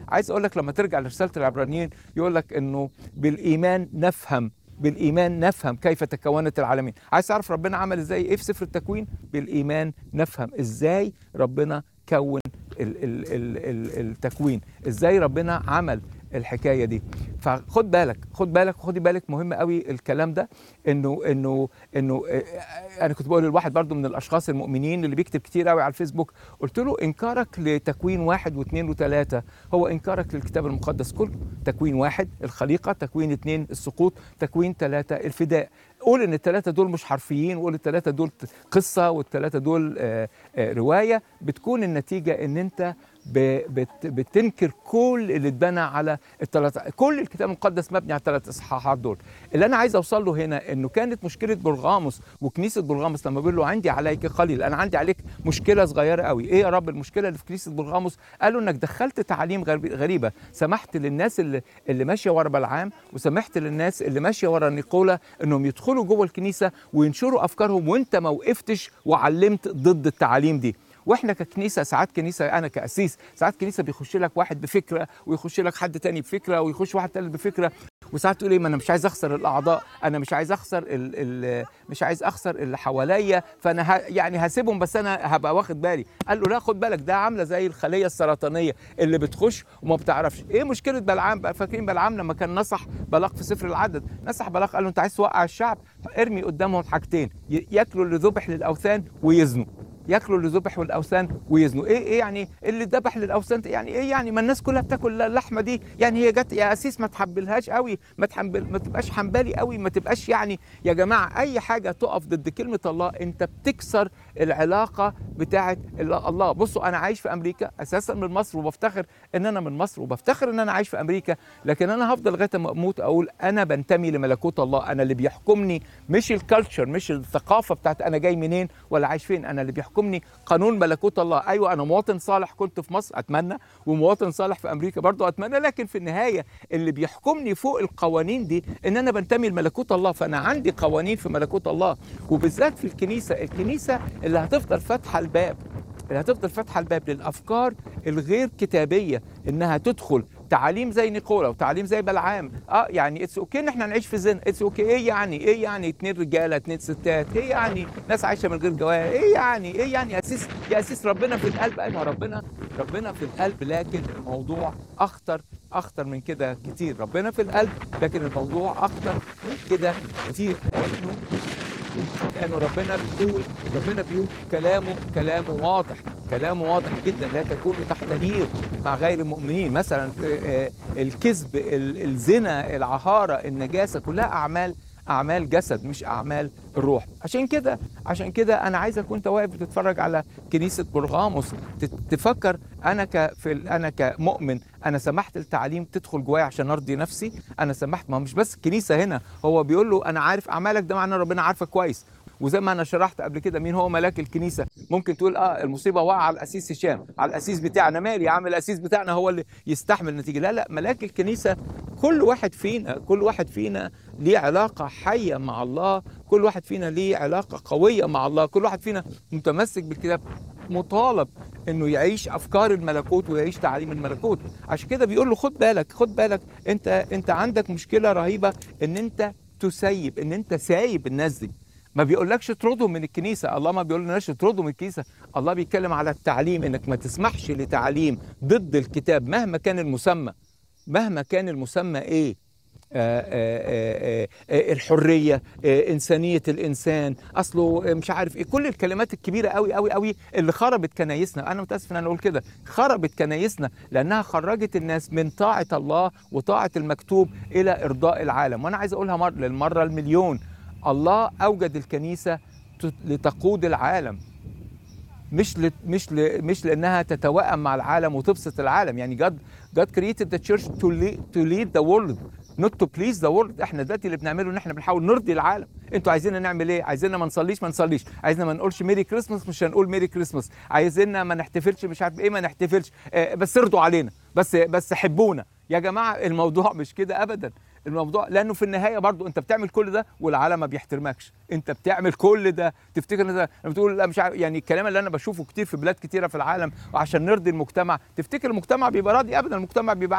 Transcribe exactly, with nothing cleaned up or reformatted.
عايز اقول لك لما ترجع لرساله العبرانيين يقول لك انه بالايمان نفهم، بالايمان نفهم كيف تكونت العالمين. عايز تعرف ربنا عمل ازاي ايه في سفر التكوين؟ بالايمان نفهم ازاي ربنا كون ال ال ال ال التكوين، ازاي ربنا عمل الحكايه دي. فخد بالك خد بالك خدي بالك، مهم قوي الكلام ده. انه انه انه انا كنت بقول لواحد برضو من الاشخاص المؤمنين اللي بيكتب كتير قوي على الفيسبوك، قلت له انكارك لتكوين واحد واثنين وثلاثه هو انكارك للكتاب المقدس كله. تكوين واحد الخليقه، تكوين اثنين السقوط، تكوين ثلاثه الفداء. قول ان الثلاثه دول مش حرفيين، وقول الثلاثه دول قصه والثلاثه دول آآ آآ روايه. بتكون النتيجه ان انت بتنكر كل اللي اتبنى على الثلاثه. كل الكتاب المقدس مبني على الثلاث اصحاحات دول. اللي انا عايز اوصل له هنا انه كانت مشكله برغاموس وكنيسه برغاموس لما بيقول له عندي عليك قليل، انا عندي عليك مشكله صغيره قوي. ايه يا رب المشكله اللي في كنيسه برغاموس؟ قالوا انك دخلت تعاليم غريبه، سمحت للناس اللي اللي ماشيه ورا بلعام، وسمحت للناس اللي ماشيه ورا نيقولا انهم يدخلوا جوه الكنيسه وينشروا افكارهم، وانت ما وقفتش وعلمت ضد التعاليم دي. واحنا ككنيسه ساعات كنيسه، انا كاسيس ساعات كنيسه بيخش لك واحد بفكره ويخش لك حد تاني بفكره ويخش واحد تالت بفكره، وساعات تقول ايه ما انا مش عايز اخسر الاعضاء، انا مش عايز اخسر ال ال مش عايز اخسر اللي حواليا، فانا ه يعني هسيبهم بس انا هبقى واخد بالي. قال له لا خد بالك، ده عامله زي الخليه السرطانيه اللي بتخش وما بتعرفش. ايه مشكله بلعام بقى؟ فاكرين بلعام لما كان نصح بلاق في سفر العدد؟ نصح بلاق قال له انت عايز توقع الشعب، ارمي قدامهم حاجتين، ياكلوا اللي ذبح للاوثان ويزنوا. ياكلوا اللي ذبح والاوثان ويزنوا. ايه ايه يعني اللي ذبح للاوثان؟ يعني ايه يعني؟ ما الناس كلها بتاكل اللحمه دي، يعني هي جت يا اسيس ما تحبلهاش قوي، ما تحمل، ما تبقاش حنبلي قوي، ما تبقاش يعني. يا جماعه اي حاجه تقف ضد كلمه الله انت بتكسر العلاقه بتاعه الله. بصوا انا عايش في امريكا اساسا من مصر، وبفتخر ان انا من مصر، وبفتخر ان انا عايش في امريكا، لكن انا هفضل لغايه ما اموت اقول انا بنتمي لملكوت الله. انا اللي بيحكمني مش الكالتشر، مش الثقافه بتاعت انا جاي منين ولا عايش فين، انا اللي بيحكمني قانون ملكوت الله. ايوه انا مواطن صالح كنت في مصر اتمنى، ومواطن صالح في امريكا برضو اتمنى، لكن في النهايه اللي بيحكمني فوق القوانين دي ان انا بنتمي لملكوت الله. فانا عندي قوانين في ملكوت الله، وبالذات في الكنيسه. الكنيسه اللي هتفضل فاتحه الباب، اللي هتفضل فاتحه الباب للافكار الغير كتابيه انها تدخل تعاليم زي نيقولا وتعاليم زي بلعام. اه يعني اتس اوكي ان احنا نعيش في زنا، اتس اوكي. ايه يعني؟ ايه يعني اتنين رجاله اتنين ستات؟ ايه يعني ناس عايشه من غير جواز؟ ايه يعني؟ ايه يعني يا اسيس؟ يا اسيس ربنا في القلب. ايوه ربنا ربنا في القلب، لكن الموضوع اخطر اخطر من كده كتير. ربنا في القلب لكن الموضوع اخطر من كده كتير. لأنه ربنا بيقول ربنا بيقول كلامه كلامه واضح، كلامه واضح جدا، لا تكونوا تحت نير مع غير المؤمنين. مثلا الكذب، الزنا، العهارة، النجاسة، كلها أعمال أعمال جسد مش أعمال الروح. عشان كده عشان كده أنا عايزك وأنت واقف بتتفرج على كنيسة برغاموس تفكر أنا ك في أنا كمؤمن أنا سمحت التعليم تدخل جوايا عشان أرضي نفسي. أنا سمحت، ما مش بس الكنيسة هنا، هو بيقول له أنا عارف أعمالك، ده معناه ربنا عارفك كويس. وزي ما انا شرحت قبل كده مين هو ملاك الكنيسه. ممكن تقول اه المصيبه وقع على الاسيس هشام، على الاسيس بتاعنا، مالي يا عم الاسيس بتاعنا هو اللي يستحمل النتيجه. لا لا، ملاك الكنيسه كل واحد فينا، كل واحد فينا ليه علاقه حيه مع الله، كل واحد فينا ليه علاقه قويه مع الله، كل واحد فينا متمسك بالكتاب مطالب انه يعيش افكار الملكوت ويعيش تعاليم الملكوت. عشان كده بيقول له خد بالك خد بالك انت انت عندك مشكله رهيبه ان انت تسيب، ان انت سايب الناس دي. ما بيقولكش اطردهم من الكنيسه، الله ما بيقولناش اطردهم من الكنيسه، الله بيتكلم على التعليم، انك ما تسمحش لتعليم ضد الكتاب مهما كان المسمى، مهما كان المسمى ايه. آآ آآ آآ الحريه، انسانيه الانسان، اصله مش عارف ايه، كل الكلمات الكبيره قوي قوي قوي اللي خربت كنايسنا. انا متاسف ان انا اقول كده، خربت كنايسنا لانها خرجت الناس من طاعه الله وطاعه المكتوب الى ارضاء العالم. وانا عايز اقولها مر للمره المليون، الله اوجد الكنيسه لتقود العالم، مش ل... مش ل... مش لانها تتوائم مع العالم وتبسط العالم. يعني God God created the church to lead, to lead the world not to please the world. احنا دلوقتي اللي بنعمله ان احنا بنحاول نرضي العالم. انتوا عايزيننا نعمل ايه؟ عايزيننا ما نصليش ما نصليش، عايزنا ما نقولش ميري كريسماس مش هنقول ميري كريسماس، عايزيننا ما نحتفلش مش عارف ايه ما نحتفلش، آه بس ارضوا علينا، بس بس حبونا. يا جماعه الموضوع مش كده ابدا. الموضوع، لانه في النهايه برضو انت بتعمل كل ده والعالم ما بيحترمكش. انت بتعمل كل ده تفتكر ان لما بتقول لا مش عارف، يعني الكلام اللي انا بشوفه كتير في بلاد كتيره في العالم، وعشان نرضي المجتمع، تفتكر المجتمع بيبقى راضي؟ ابدا، المجتمع بيبقى